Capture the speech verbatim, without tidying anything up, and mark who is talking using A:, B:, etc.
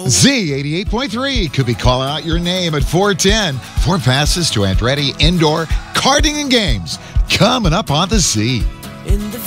A: Z eighty-eight point three could be calling out your name at four ten. Four passes to Andretti Indoor Karting and Games coming up on the Z.
B: In the